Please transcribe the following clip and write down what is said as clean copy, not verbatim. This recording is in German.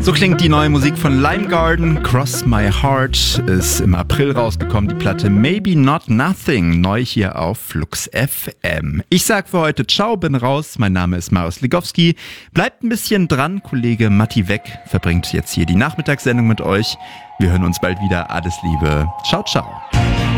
So klingt die neue Musik von Lime Garden. Cross My Heart ist im April rausgekommen. Die Platte Maybe Not Nothing, neu hier auf Flux FM. Ich sag für heute ciao, bin raus. Mein Name ist Marius Ligowski. Bleibt ein bisschen dran. Kollege Matti Weck verbringt jetzt hier die Nachmittagssendung mit euch. Wir hören uns bald wieder. Alles Liebe. Ciao, ciao.